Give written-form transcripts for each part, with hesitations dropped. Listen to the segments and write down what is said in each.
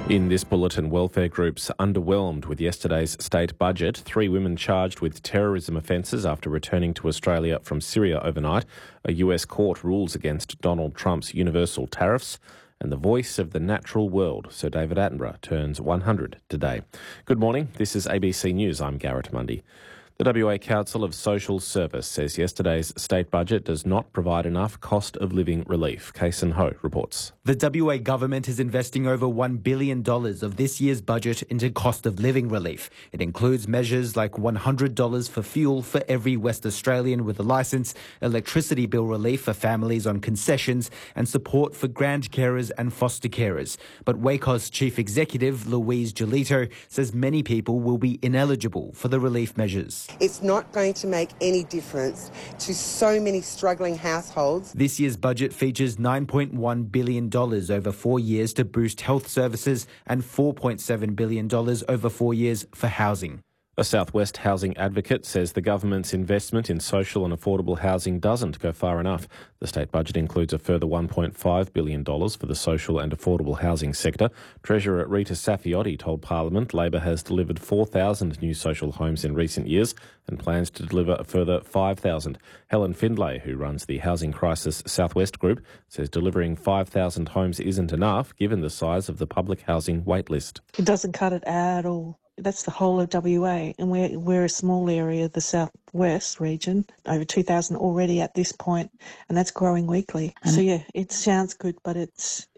In this bulletin, welfare groups underwhelmed with yesterday's state budget. 3 women charged with terrorism offences after returning to Australia from Syria overnight. A US court rules against Donald Trump's universal tariffs. And the voice of the natural world, Sir David Attenborough, turns 100 today. Good morning, this is ABC News. I'm Garrett Mundy. The WA Council of Social Service says yesterday's state budget does not provide enough cost of living relief. Kason Ho reports. The WA government is investing over $1 billion of this year's budget into cost of living relief. It includes measures like $100 for fuel for every West Australian with a licence, electricity bill relief for families on concessions, and support for grand carers and foster carers. But WACO's chief executive, Louise Giolito, says many people will be ineligible for the relief measures. It's not going to make any difference to so many struggling households. This year's budget features $9.1 billion over 4 years to boost health services and $4.7 billion over 4 years for housing. A South West housing advocate says the government's investment in social and affordable housing doesn't go far enough. The state budget includes a further $1.5 billion for the social and affordable housing sector. Treasurer Rita Saffioti told Parliament Labor has delivered 4,000 new social homes in recent years and plans to deliver a further 5,000. Helen Findlay, who runs the Housing Crisis South West Group, says delivering 5,000 homes isn't enough given the size of the public housing waitlist. It doesn't cut it at all. That's the whole of WA, and we're a small area of the southwest region, over 2,000 already at this point, and that's growing weekly. So yeah, it sounds good, but it's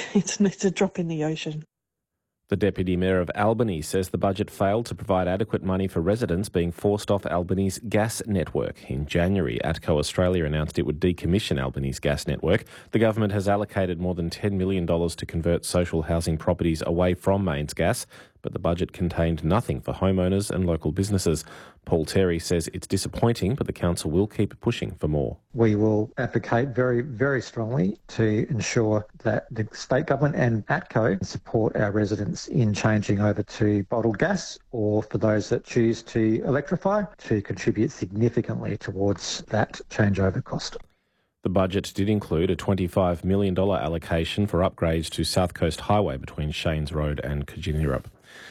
a drop in the ocean. The Deputy Mayor of Albany says the budget failed to provide adequate money for residents being forced off Albany's gas network. In January, ATCO Australia announced it would decommission Albany's gas network. The government has allocated more than $10 million to convert social housing properties away from mains gas, but the budget contained nothing for homeowners and local businesses. Paul Terry says it's disappointing, but the council will keep pushing for more. We will advocate very, very strongly to ensure that the state government and ATCO support our residents in changing over to bottled gas, or for those that choose to electrify, to contribute significantly towards that changeover cost. The budget did include a $25 million allocation for upgrades to South Coast Highway between Shanes Road and Koortjinerup.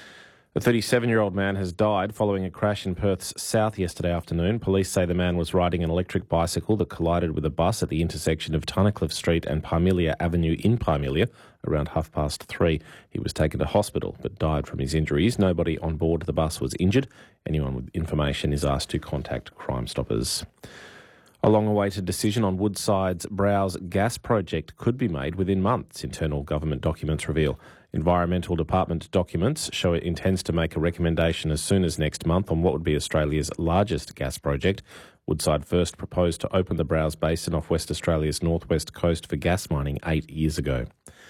A 37-year-old man has died following a crash in Perth's south yesterday afternoon. Police say the man was riding an electric bicycle that collided with a bus at the intersection of Tunnicliffe Street and Parmelia Avenue in Parmelia around 3:30. He was taken to hospital but died from his injuries. Nobody on board the bus was injured. Anyone with information is asked to contact Crime Stoppers. A long-awaited decision on Woodside's Browse gas project could be made within months, internal government documents reveal. Environmental Department documents show it intends to make a recommendation as soon as next month on what would be Australia's largest gas project. Woodside first proposed to open the Browse Basin off West Australia's northwest coast for gas mining 8 years ago.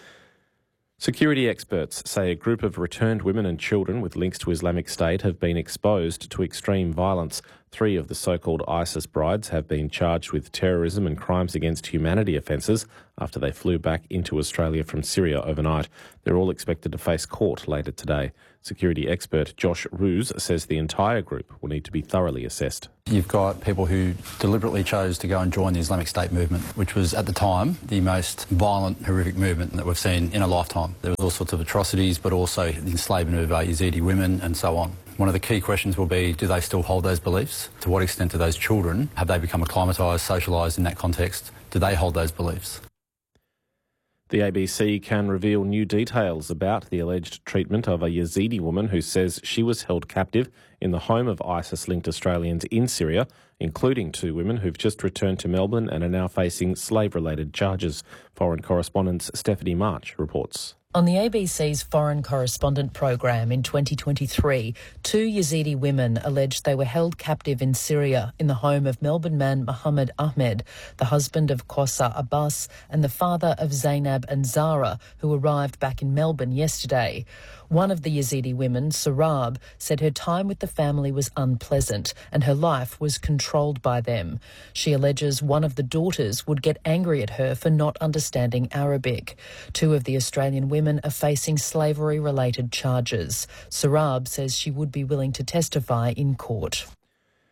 Security experts say a group of returned women and children with links to Islamic State have been exposed to extreme violence. 3 of the so-called ISIS brides have been charged with terrorism and crimes against humanity offences after they flew back into Australia from Syria overnight. They're all expected to face court later today. Security expert Josh Roos says the entire group will need to be thoroughly assessed. You've got people who deliberately chose to go and join the Islamic State movement, which was at the time the most violent, horrific movement that we've seen in a lifetime. There was all sorts of atrocities, but also the enslavement of Yazidi women and so on. One of the key questions will be, do they still hold those beliefs? To what extent do those children, have they become acclimatised, socialised in that context? Do they hold those beliefs? The ABC can reveal new details about the alleged treatment of a Yazidi woman who says she was held captive in the home of ISIS-linked Australians in Syria, including 2 women who've just returned to Melbourne and are now facing slave-related charges. Foreign correspondent Stephanie March reports. On the ABC's Foreign Correspondent program in 2023, 2 Yazidi women alleged they were held captive in Syria in the home of Melbourne man Mohammed Ahmed, the husband of Qausar Abbas and the father of Zainab and Zara, who arrived back in Melbourne yesterday. One of the Yazidi women, Sarab, said her time with the family was unpleasant and her life was controlled by them. She alleges one of the daughters would get angry at her for not understanding Arabic. 2 of the Australian women are facing slavery-related charges. Sarab says she would be willing to testify in court.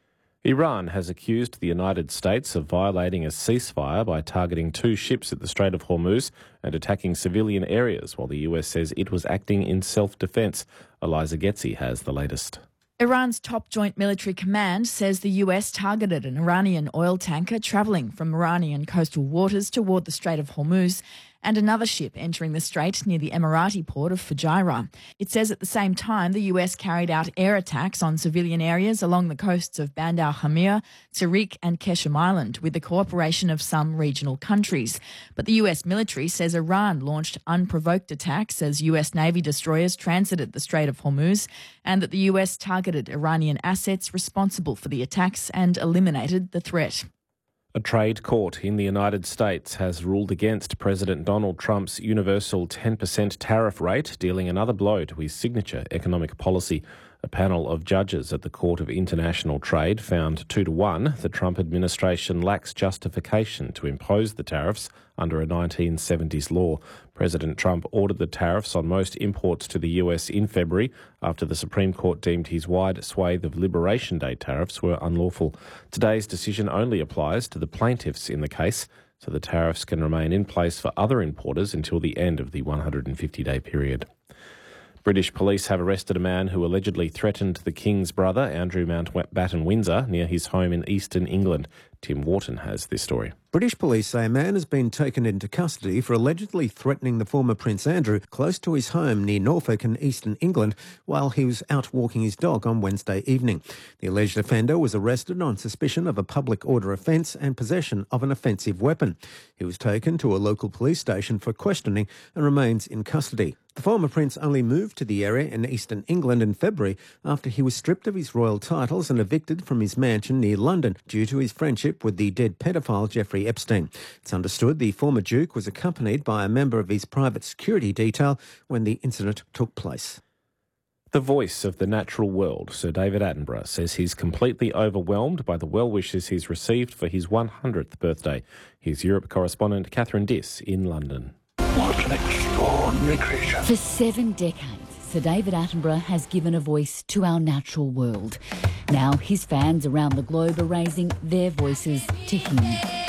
Iran has accused the United States of violating a ceasefire by targeting 2 ships at the Strait of Hormuz and attacking civilian areas, while the US says it was acting in self-defence. Eliza Getzi has the latest. Iran's top joint military command says the US targeted an Iranian oil tanker travelling from Iranian coastal waters toward the Strait of Hormuz and another ship entering the strait near the Emirati port of Fujairah. It says at the same time the US carried out air attacks on civilian areas along the coasts of Band al-Hamir, Tariq and Keshem Island with the cooperation of some regional countries. But the US military says Iran launched unprovoked attacks as US Navy destroyers transited the Strait of Hormuz and that the US targeted Iranian assets responsible for the attacks and eliminated the threat. A trade court in the United States has ruled against President Donald Trump's universal 10% tariff rate, dealing another blow to his signature economic policy. A panel of judges at the Court of International Trade found 2-1 the Trump administration lacks justification to impose the tariffs under a 1970s law. President Trump ordered the tariffs on most imports to the US in February after the Supreme Court deemed his wide swathe of Liberation Day tariffs were unlawful. Today's decision only applies to the plaintiffs in the case, so the tariffs can remain in place for other importers until the end of the 150-day period. British police have arrested a man who allegedly threatened the King's brother, Andrew Mountbatten Windsor, near his home in eastern England. Tim Wharton has this story. British police say a man has been taken into custody for allegedly threatening the former Prince Andrew close to his home near Norfolk in eastern England while he was out walking his dog on Wednesday evening. The alleged offender was arrested on suspicion of a public order offence and possession of an offensive weapon. He was taken to a local police station for questioning and remains in custody. The former prince only moved to the area in eastern England in February after he was stripped of his royal titles and evicted from his mansion near London due to his friendship with the dead pedophile Jeffrey Epstein. It's understood the former Duke was accompanied by a member of his private security detail when the incident took place. The voice of the natural world, Sir David Attenborough, says he's completely overwhelmed by the well wishes he's received for his 100th birthday. Here's Europe correspondent Catherine Diss in London. What an extraordinary creature. For 7 decades, Sir David Attenborough has given a voice to our natural world. Now his fans around the globe are raising their voices to him.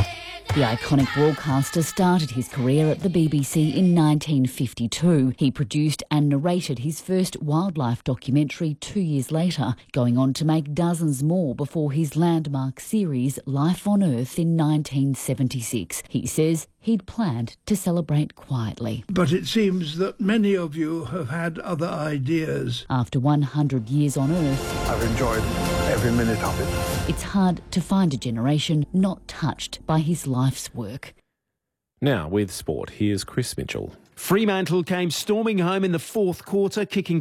The iconic broadcaster started his career at the BBC in 1952. He produced and narrated his first wildlife documentary 2 years later, going on to make dozens more before his landmark series Life on Earth in 1976. He says he'd planned to celebrate quietly. But it seems that many of you have had other ideas. After 100 years on Earth, I've enjoyed every minute of it. It's hard to find a generation not touched by his life's work. Now with sport, here's Chris Mitchell. Fremantle came storming home in the fourth quarter, kicking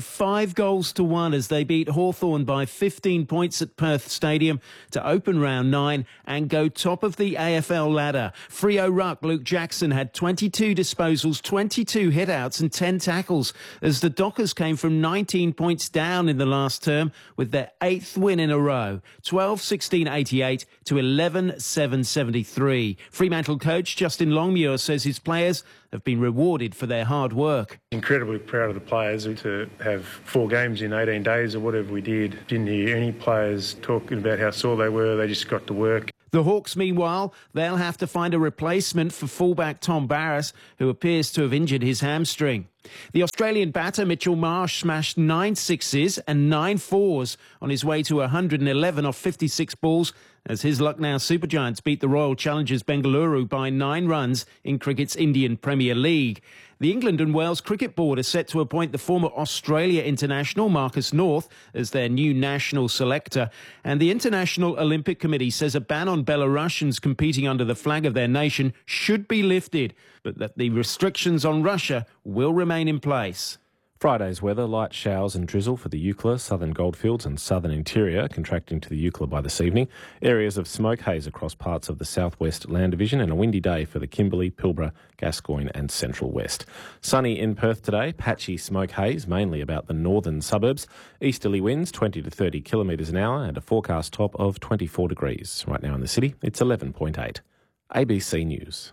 5-1 as they beat Hawthorn by 15 points at Perth Stadium to open round 9 and go top of the AFL ladder. Freo ruck Luke Jackson had 22 disposals, 22 hit-outs and 10 tackles as the Dockers came from 19 points down in the last term with their 8th win in a row, 12-16-88 to 11-7-73. Fremantle coach Justin Longmuir says his players have been rewarded for their hard work. Incredibly proud of the players to have 4 games in 18 days or whatever we did. Didn't hear any players talking about how sore they were. They just got to work. The Hawks, meanwhile, they'll have to find a replacement for fullback Tom Barrass, who appears to have injured his hamstring. The Australian batter Mitchell Marsh smashed 9 sixes and 9 fours on his way to 111 off 56 balls as his Lucknow Supergiants beat the Royal Challengers Bengaluru by 9 runs in cricket's Indian Premier League. The England and Wales Cricket Board are set to appoint the former Australia international Marcus North as their new national selector. And the International Olympic Committee says a ban on Belarusians competing under the flag of their nation should be lifted, but that the restrictions on Russia will remain in place. Friday's weather, light showers and drizzle for the Eucla, southern goldfields and southern interior, contracting to the Eucla by this evening. Areas of smoke haze across parts of the southwest land division and a windy day for the Kimberley, Pilbara, Gascoyne and central west. Sunny in Perth today, patchy smoke haze, mainly about the northern suburbs. Easterly winds 20 to 30 kilometres an hour and a forecast top of 24 degrees. Right now in the city, it's 11.8. ABC News.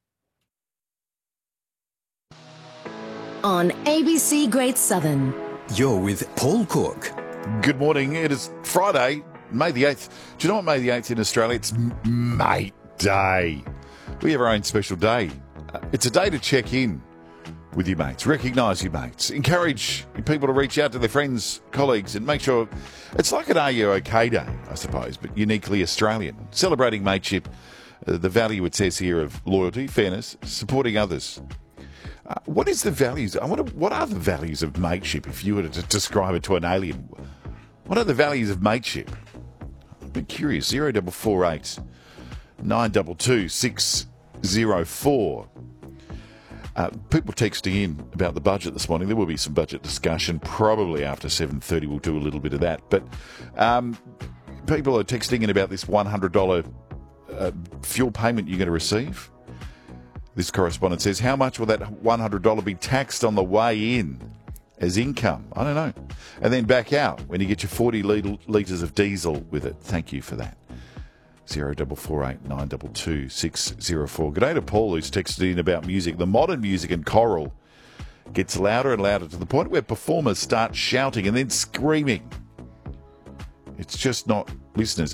On ABC Great Southern. You're with Paul Cook. Good morning. It is Friday, May the 8th. Do you know what May the 8th in Australia? It's Mate Day. We have our own special day. It's a day to check in with your mates, recognise your mates, encourage people to reach out to their friends, colleagues, and make sure it's like an Are You OK Day, I suppose, but uniquely Australian. Celebrating mateship, the value it says here of loyalty, fairness, supporting others. What is the values? What are the values of mateship if you were to describe it to an alien? What are the values of mateship? I've been curious. 0448 922 604. People texting in about the budget this morning. There will be some budget discussion probably after 7:30. We'll do a little bit of that. But people are texting in about this $100 fuel payment you're going to receive. This correspondent says, how much will that $100 be taxed on the way in as income? I don't know. And then back out when you get your 40 litres of diesel with it. Thank you for that. 0448 922 604. Good day to Paul, who's texted in about music. The modern music and choral gets louder and louder to the point where performers start shouting and then screaming. It's just not listeners.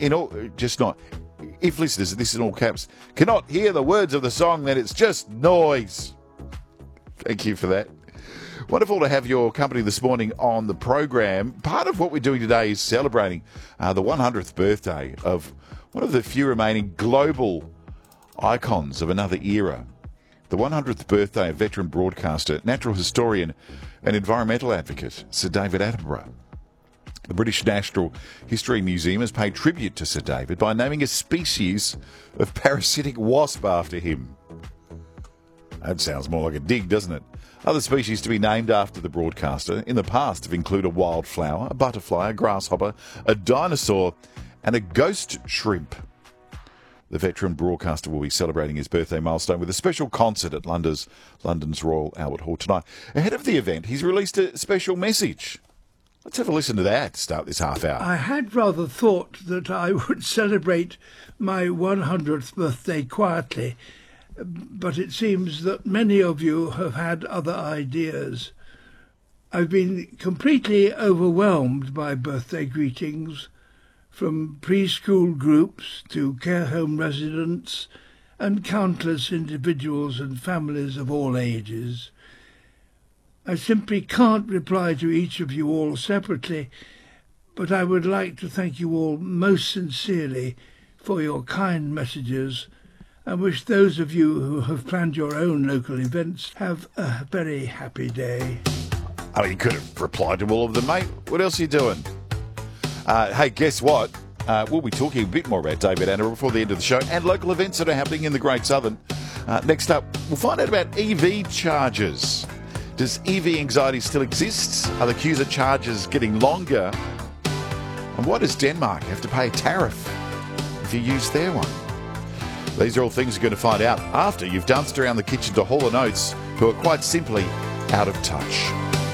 If listeners, this is in all caps, cannot hear the words of the song, then it's just noise. Thank you for that. Wonderful to have your company this morning on the program. Part of what we're doing today is celebrating the 100th birthday of one of the few remaining global icons of another era. The 100th birthday of veteran broadcaster, natural historian and environmental advocate, Sir David Attenborough. The British National History Museum has paid tribute to Sir David by naming a species of parasitic wasp after him. That sounds more like a dig, doesn't it? Other species to be named after the broadcaster in the past have included a wildflower, a butterfly, a grasshopper, a dinosaur, and a ghost shrimp. The veteran broadcaster will be celebrating his birthday milestone with a special concert at London's Royal Albert Hall tonight. Ahead of the event, he's released a special message. Let's have a listen to that to start this half hour. I had rather thought that I would celebrate my 100th birthday quietly, but it seems that many of you have had other ideas. I've been completely overwhelmed by birthday greetings, from preschool groups to care home residents and countless individuals and families of all ages. I simply can't reply to each of you all separately, but I would like to thank you all most sincerely for your kind messages and wish those of you who have planned your own local events have a very happy day. I mean, you could have replied to all of them, mate. What else are you doing? Hey, guess what? We'll be talking a bit more about David Attenborough before the end of the show and local events that are happening in the Great Southern. Next up, we'll find out about EV charges. Does EV anxiety still exist? Are the queues at chargers getting longer? And why does Denmark have to pay a tariff if you use their one? These are all things you're going to find out after you've danced around the kitchen to Hall & Oates, who are quite simply out of touch.